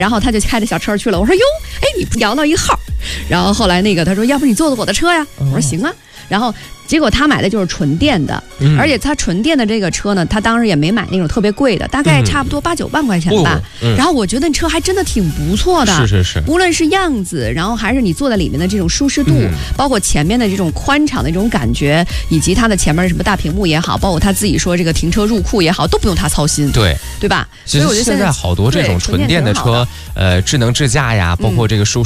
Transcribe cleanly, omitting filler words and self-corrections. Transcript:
然后他就开着小车去了。我说哟，哎，你不摇到一号。然后后来他说，要不你坐我的车呀？我说行啊。然后结果他买的就是纯电的，而且他纯电的这个车呢，他当时也没买那种特别贵的，大概差不多8、9万块钱吧。然后我觉得那车还真的挺不错的， 是， 无论是样子，然后还是你坐在里面的这种舒适度，包括前面的这种宽敞的这种感觉，以及它的前面什么大屏幕也好，包括他自己说这个停车入库也好，都不用他操心，对吧？ 其实现在好多这种纯电的车，智能智驾呀，包括这个舒